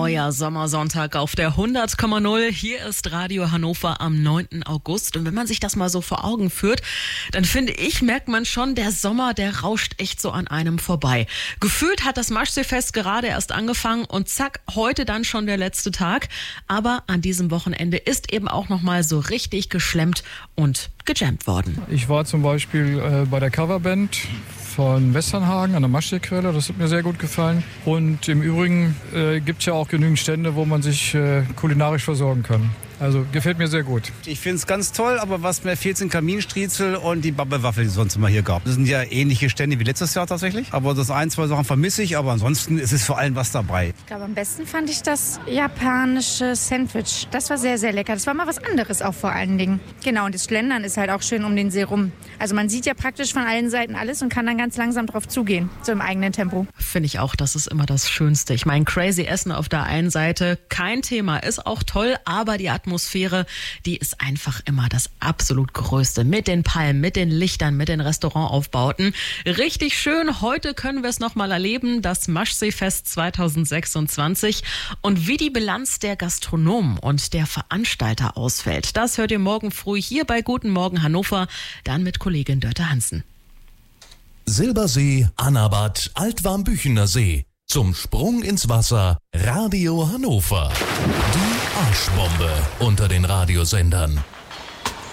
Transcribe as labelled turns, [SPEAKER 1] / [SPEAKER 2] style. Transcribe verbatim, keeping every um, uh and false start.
[SPEAKER 1] neuer Sommersonntag auf der hundert Komma null. Hier ist Radio Hannover am neunten August. Und wenn man sich das mal so vor Augen führt, dann finde ich, merkt man schon, der Sommer, der rauscht echt so an einem vorbei. Gefühlt hat das Maschseefest gerade erst angefangen und zack, heute dann schon der letzte Tag. Aber an diesem Wochenende ist eben auch noch mal so richtig geschlemmt und gejammt worden.
[SPEAKER 2] Ich war zum Beispiel äh, bei der Coverband von Westernhagen an der Maschseequelle. Das hat mir sehr gut gefallen. Und im Übrigen äh, gibt es ja auch genügend Stände, wo man sich äh, kulinarisch versorgen kann. Also gefällt mir sehr gut.
[SPEAKER 3] Ich finde es ganz toll, aber was mir fehlt, sind Kaminstriezel und die Babbelwaffel, die es sonst immer hier gab. Das sind ja ähnliche Stände wie letztes Jahr tatsächlich. Aber das ein, zwei Sachen vermisse ich, aber ansonsten ist es vor allem was dabei.
[SPEAKER 4] Ich glaube, am besten fand ich das japanische Sandwich. Das war sehr, sehr lecker. Das war mal was anderes auch vor allen Dingen. Genau, und das Schlendern ist halt auch schön um den See rum. Also man sieht ja praktisch von allen Seiten alles und kann dann ganz langsam drauf zugehen, so im eigenen Tempo.
[SPEAKER 1] Finde ich auch, das ist immer das Schönste. Ich meine, crazy Essen auf der einen Seite, kein Thema, ist auch toll, aber die Atmosphäre, die ist einfach immer das absolut Größte. Mit den Palmen, mit den Lichtern, mit den Restaurantaufbauten. Richtig schön, heute können wir es nochmal erleben, das Maschseefest zweitausendsechsundzwanzig. Und wie die Bilanz der Gastronomen und der Veranstalter ausfällt, das hört ihr morgen früh hier bei Guten Morgen Hannover, dann mit Kollegin Dörte Hansen.
[SPEAKER 5] Silbersee, Annabad, Altwarmbüchener See. Zum Sprung ins Wasser, Radio Hannover. Die Arschbombe unter den Radiosendern.